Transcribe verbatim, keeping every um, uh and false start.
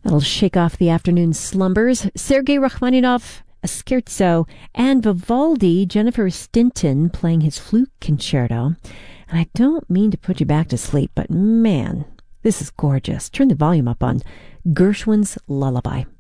That'll shake off the afternoon slumbers. Sergei Rachmaninoff, a scherzo, and Vivaldi, Jennifer Stinton playing his flute concerto. And I don't mean to put you back to sleep, but man, this is gorgeous. Turn the volume up on Gershwin's Lullaby.